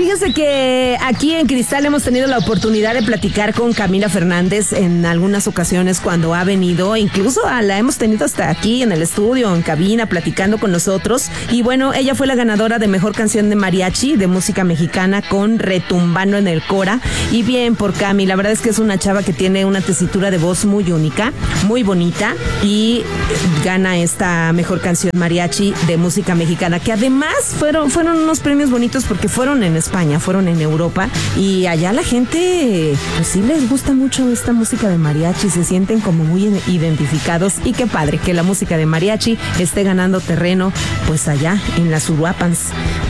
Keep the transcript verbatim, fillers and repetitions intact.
fíjese que aquí en Cristal hemos tenido la oportunidad de platicar con Camila Fernández en algunas ocasiones cuando ha venido, incluso la hemos tenido hasta aquí en el estudio, en cabina, platicando con nosotros. Y bueno, ella fue la ganadora de Mejor Canción de Mariachi de música mexicana con Retumbando en el Cora. Y bien por Cami, la verdad es que es una chava que tiene una tesitura de voz muy única, muy bonita, y gana esta Mejor Canción Mariachi de música mexicana, que además fueron, fueron unos premios bonitos porque fueron en España, fueron en Europa, y allá la gente, pues sí les gusta mucho esta música de mariachi, se sienten como muy identificados, y qué padre que la música de mariachi esté ganando terreno pues allá en las Uruapans.